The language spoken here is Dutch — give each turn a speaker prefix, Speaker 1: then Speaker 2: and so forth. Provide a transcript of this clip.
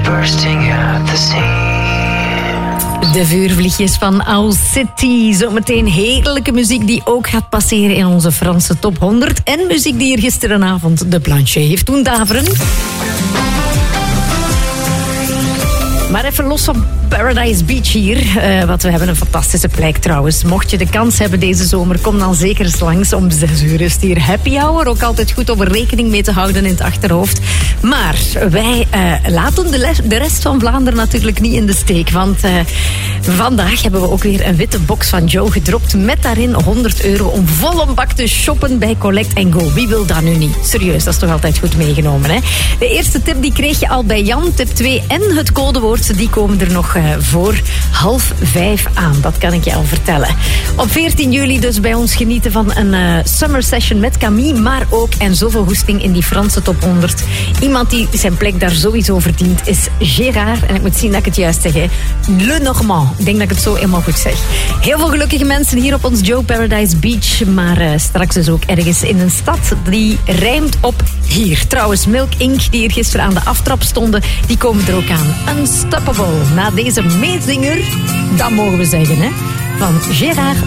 Speaker 1: bursting at the seams.
Speaker 2: De vuurvliegjes van Owl City. Zometeen heerlijke muziek die ook gaat passeren in onze Franse top 100. En muziek die hier gisterenavond de planche heeft doen daveren. Maar even los van Paradise Beach hier. Want we hebben een fantastische plek trouwens. Mocht je de kans hebben deze zomer, kom dan zeker eens langs. Om 6 uur is het hier happy hour. Ook altijd goed om er rekening mee te houden in het achterhoofd. Maar wij laten de rest van Vlaanderen natuurlijk niet in de steek. Want vandaag hebben we ook weer een witte box van Joe gedropt. Met daarin €100 om vol een bak te shoppen bij Collect & Go. Wie wil dat nu niet? Serieus, dat is toch altijd goed meegenomen, hè? De eerste tip die kreeg je al bij Jan. Tip 2 en het codewoord, die komen er nog voor 4:30 aan. Dat kan ik je al vertellen. Op 14 juli dus bij ons genieten van een summer session met Camille. Maar ook, en zoveel goesting in die Franse top 100. Iemand die zijn plek daar sowieso verdient is Gérard. En ik moet zien dat ik het juist zeg. Hè. Le Normand. Ik denk dat ik het zo helemaal goed zeg. Heel veel gelukkige mensen hier op ons Joe Paradise Beach. Maar straks dus ook ergens in een stad die rijmt op hier. Trouwens, Milk Inc., die hier gisteren aan de aftrap stonden, die komen er ook aan. Unstoppable. Na deze meezinger, dat mogen we zeggen, hè, van Gérard